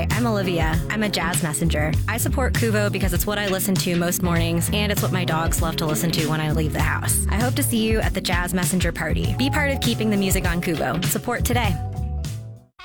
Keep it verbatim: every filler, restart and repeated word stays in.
Hi, I'm Olivia. I'm a jazz messenger. I support Kuvo because it's what I listen to most mornings, and it's what my dogs love to listen to when I leave the house. I hope to see you at the Jazz Messenger party. Be part of keeping the music on Kuvo. Support today.